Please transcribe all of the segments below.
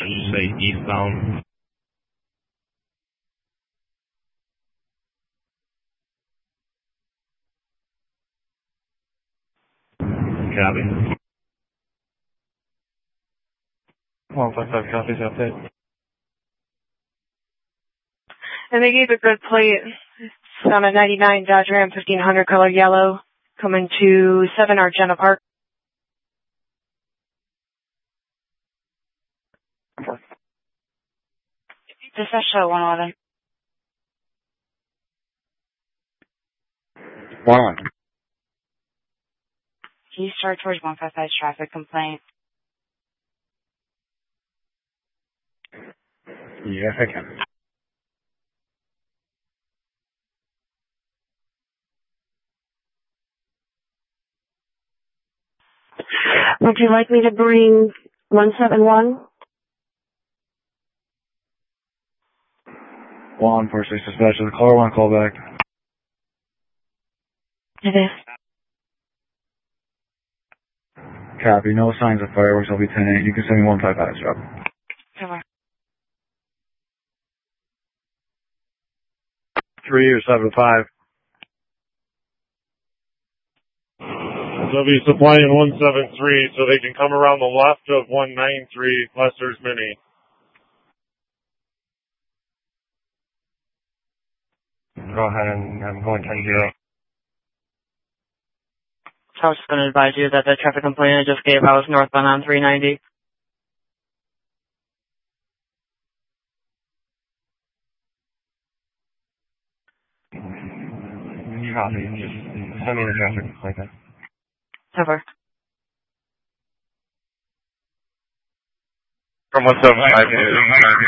just say eastbound. Copy. 155 copies update. And they gave a good plate. It's on a 99 Dodge Ram 1500 color yellow, coming to 7 Argenta Park. Dispatch show 111. 111. Can you start towards 155 traffic complaint? Yes, I can. Would you like me to bring 171? 146 dispatch to the caller, 1 call back. It is. Copy, no signs of fireworks, I'll be 10-8. You can send me 155 drop. Over. 3 or 7 to 5. They'll be supplying 173 so they can come around the left of 193 Lester's Mini. Go ahead and I'm going 10-0. I was just going to advise you that the traffic complaint I just gave I was northbound on 390. You got me. Just send me the traffic like that. Over. From 175.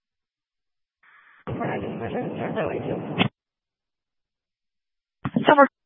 Over.